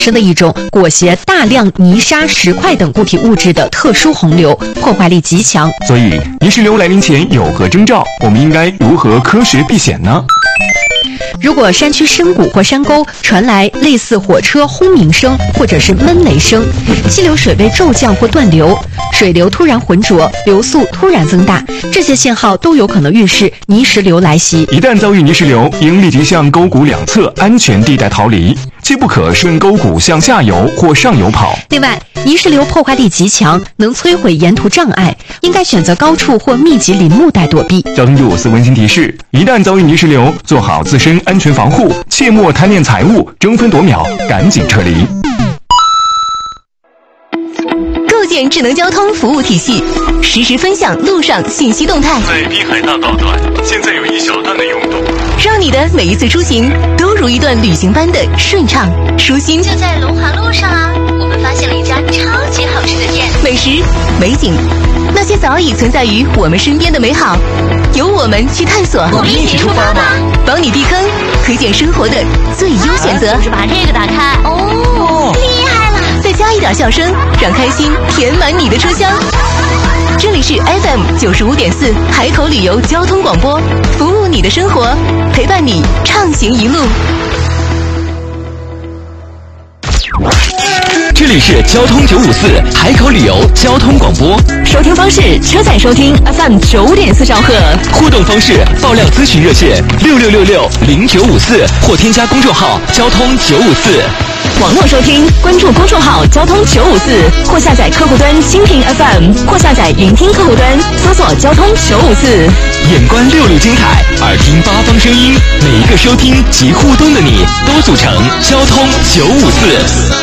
生的一种裹挟大量泥沙、石块等固体物质的特殊洪流，破坏力极强。 所以，泥石流来临前有何征兆？我们应该如何科学避险呢？ 如果山区深谷或山沟传来类似火车轰鸣声或者是闷雷声，溪流水位骤降或断流，水流突然浑浊，流速突然增大，这些信号都有可能预示泥石流来袭。 一旦遭遇泥石流，应立即向沟谷两侧安全地带逃离，切不可顺沟谷向下游或上游跑。 另外，泥石流破坏力极强，能摧毁沿途障碍，应该选择高处或密集林木带躲避。 交通954温馨提示：一旦遭遇泥石流，做好自身安全防护，切莫贪恋财物，争分夺秒，赶紧撤离。 构建智能交通服务体系，实时分享路上信息动态。 在滨海大道段，现在有一小段的拥堵， 让你的每一次出行都如一段旅行般的顺畅舒心。 就在龙华路上啊，我们发现了一家超级好吃的店， 美食、美景，那些早已存在于我们身边的美好，由我们去探索。 我们一起出发吧， 帮你避坑，推荐生活的最优选择。 就是把这个打开，哦，厉害了！ 再加一点笑声，让开心填满你的车厢。这里是 FM95.4海口旅游交通广播，服务你的生活，陪伴你畅行一路。 这里是交通954海口旅游交通广播， 收听方式：车载收听 FM95.4兆赫， 互动方式：爆料咨询热线66660954或添加公众号交通954。 网络收听，关注公众号交通954，或下载客户端蜻蜓 FM， 或下载云听客户端，搜索交通954。 眼观六路精彩，耳听八方声音，每一个收听及互动的你，都组成交通954。